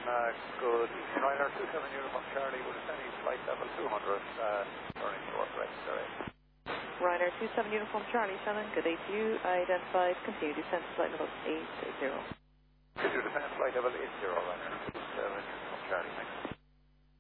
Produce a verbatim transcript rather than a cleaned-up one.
uh, good evening. Ryanair two seven Uniform Charlie, will descend flight level two hundred, uh, turning short right, sorry. Ryanair two seven Uniform Charlie, Shannon, good day to you. Identified, continue descent to flight level eight zero. Continue descent flight level eight zero, Ryanair two seven Uniform Charlie, thanks.